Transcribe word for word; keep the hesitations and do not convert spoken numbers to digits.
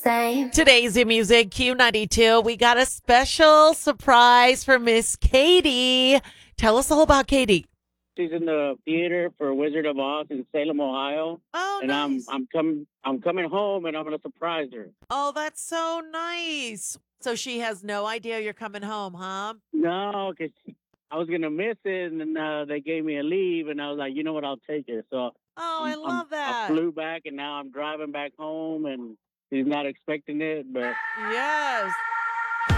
same. Today's in Music Q ninety-two. We got a special surprise for Miss Katie. Tell us all about Katie. She's in the theater for Wizard of Oz in Salem, Ohio. Oh, And I'm nice. I'm coming I'm coming home and I'm gonna surprise her. Oh, that's so nice. So she has no idea you're coming home, huh? No, because I was gonna miss it, and then uh, they gave me a leave, and I was like, you know what, I'll take it. So Oh, I I'm, I'm love I that. flew back, and now I'm driving back home, and she's not expecting it, but Yes.